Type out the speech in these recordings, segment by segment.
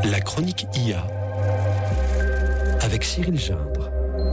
La chronique IA avec Cyril Gindre.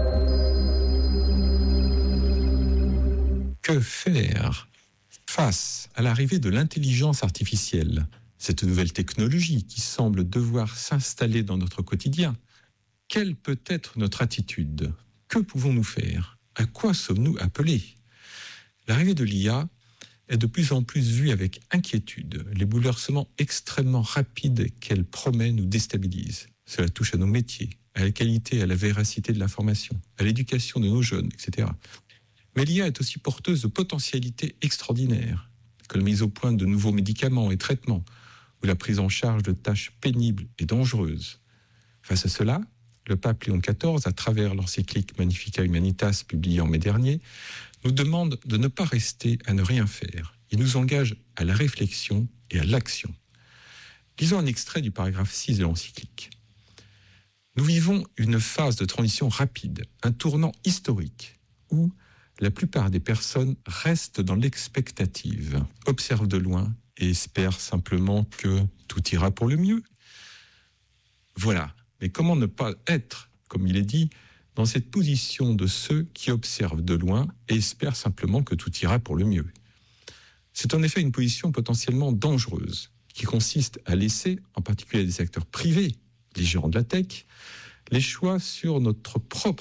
Que faire face à l'arrivée de l'intelligence artificielle, cette nouvelle technologie qui semble devoir s'installer dans notre quotidien? Quelle peut être notre attitude? Que pouvons-nous faire? À quoi sommes-nous appelés? L'arrivée de l'IA est de plus en plus vue avec inquiétude. Les bouleversements extrêmement rapides qu'elle promet nous déstabilisent. Cela touche à nos métiers, à la qualité et à la véracité de l'information, à l'éducation de nos jeunes, etc. Mais l'IA est aussi porteuse de potentialités extraordinaires, comme la mise au point de nouveaux médicaments et traitements, ou la prise en charge de tâches pénibles et dangereuses. Face à cela, le pape Léon XIV, à travers l'encyclique Magnificat Humanitas publiée en mai dernier, nous demande de ne pas rester à ne rien faire. Il nous engage à la réflexion et à l'action. Lisons un extrait du paragraphe 6 de l'encyclique. Nous vivons une phase de transition rapide, un tournant historique, où la plupart des personnes restent dans l'expectative, observent de loin et espèrent simplement que tout ira pour le mieux. Voilà. Mais comment ne pas être, comme il est dit, dans cette position de ceux qui observent de loin et espèrent simplement que tout ira pour le mieux? C'est en effet une position potentiellement dangereuse, qui consiste à laisser, en particulier des acteurs privés, les géants de la tech, les choix sur notre propre